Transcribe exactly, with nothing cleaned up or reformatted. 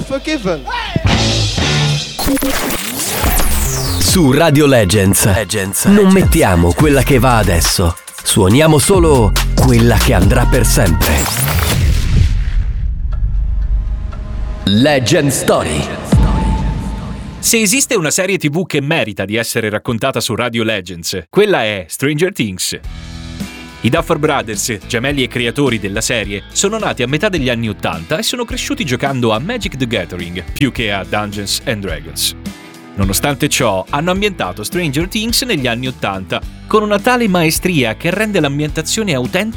forgiven. Su Radio Legends, Legends non mettiamo quella che va adesso, suoniamo solo quella che andrà per sempre. Legend Story. Se esiste una serie tivù che merita di essere raccontata su Radio Legends, quella è Stranger Things. I Duffer Brothers, gemelli e creatori della serie, sono nati a metà degli anni ottanta e sono cresciuti giocando a Magic the Gathering più che a Dungeons and Dragons. Nonostante ciò, hanno ambientato Stranger Things negli anni ottanta con una tale maestria che rende l'ambientazione autentica